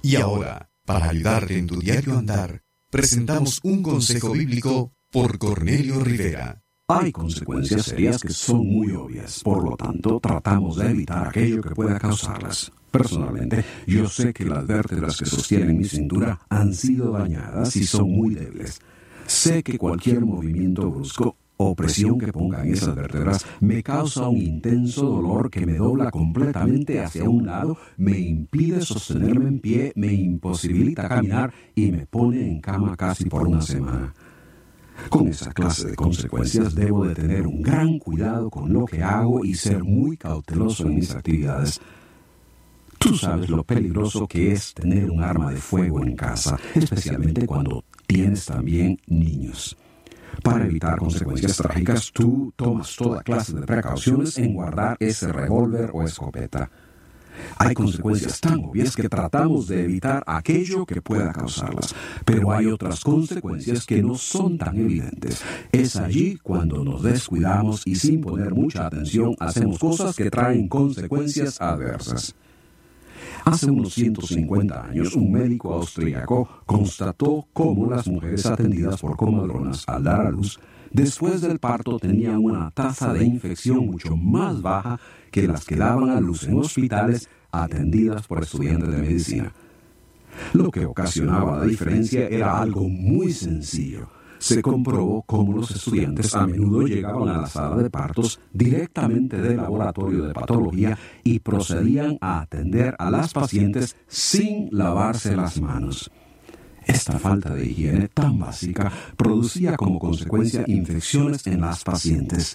Y ahora, para ayudarte en tu diario andar, presentamos un consejo bíblico por Cornelio Rivera. Hay consecuencias serias que son muy obvias, por lo tanto, tratamos de evitar aquello que pueda causarlas. Personalmente, yo sé que las vértebras que sostienen mi cintura han sido dañadas y son muy débiles. Sé que cualquier movimiento brusco o presión que ponga en esas vértebras me causa un intenso dolor que me dobla completamente hacia un lado, me impide sostenerme en pie, me imposibilita caminar y me pone en cama casi por una semana. Con esa clase de consecuencias debo de tener un gran cuidado con lo que hago y ser muy cauteloso en mis actividades. Tú sabes lo peligroso que es tener un arma de fuego en casa, especialmente cuando tienes también niños. Para evitar consecuencias trágicas, tú tomas toda clase de precauciones en guardar ese revólver o escopeta. Hay consecuencias tan obvias que tratamos de evitar aquello que pueda causarlas, pero hay otras consecuencias que no son tan evidentes. Es allí cuando nos descuidamos y sin poner mucha atención hacemos cosas que traen consecuencias adversas. Hace unos 150 años, un médico austríaco constató cómo las mujeres atendidas por comadronas al dar a luz, después del parto tenían una tasa de infección mucho más baja que las que daban a luz en hospitales atendidas por estudiantes de medicina. Lo que ocasionaba la diferencia era algo muy sencillo. Se comprobó cómo los estudiantes a menudo llegaban a la sala de partos directamente del laboratorio de patología y procedían a atender a las pacientes sin lavarse las manos. Esta falta de higiene tan básica producía como consecuencia infecciones en las pacientes.